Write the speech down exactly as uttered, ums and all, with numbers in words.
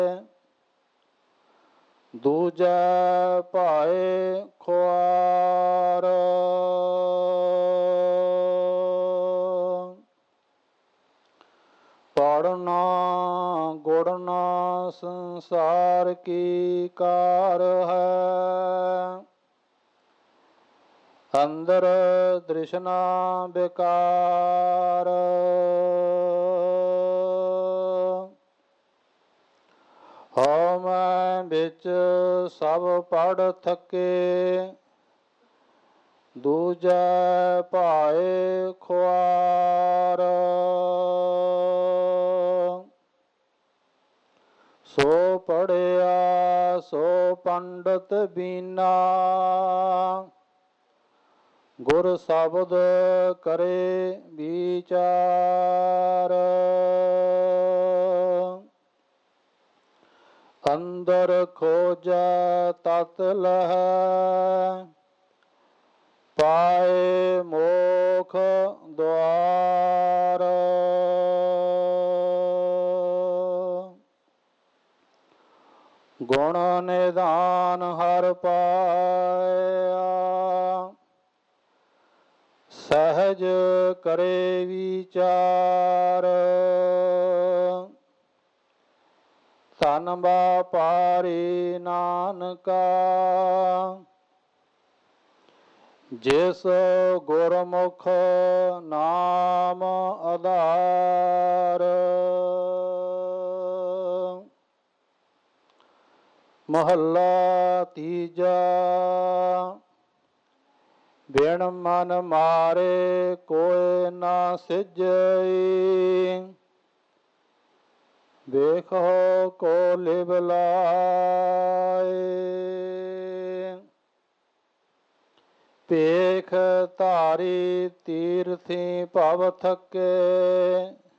ਦੂਜੈ ਭਾਏ ਖੁਆਰ। ਪੜਨਾ ਗੁੜਨਾ ਸੰਸਾਰ ਕੀ ਕਾਰ ਹੈ। ਅੰਦਰ ਦ੍ਰਿਸ਼ਨਾ ਬਿਕਾਰ। ਹਉ ਮੈਂ ਵਿੱਚ ਸਭ ਪੜ ਥਕੇ। ਦੂਜੈ ਭਾਏ ਖੁਆਰ। ਸੋ ਪੜਿਆ ਸੋ ਪੰਡਤ ਬੀਨਾ। ਗੁਰ ਸ਼ਬਦ ਕਰੇ ਵਿਚਾਰ। ਅੰਦਰ ਖੋਜੈ ਤਤ ਲਹੈ। ਪਾਏ ਮੋਖ ਦੁਆਰ। ਗੁਣ ਨਿਧਾਨ ਹਰਿ ਪਾਇਆ। ਸਹਿਜ ਕਰੇ ਵਿਚਾਰ। ਧਨ ਵਾਪਾਰੀ ਨਾਨਕਾ। ਜਿਸ ਗੁਰਮੁਖ ਨਾਮ ਆਧਾਰ। ਮਹੱਲਾ ਤੀਜਾ। ਬਿਨ ਮਨ ਮਾਰੇ ਕੋਇ ਨਾ ਸਿਜਈ। ਵੇਖੋ ਕੋ ਲਿਵ ਲਾਏ। ਭੇਖ ਧਾਰੀ ਤੀਰਥੀ ਭਵ ਥਕੇ।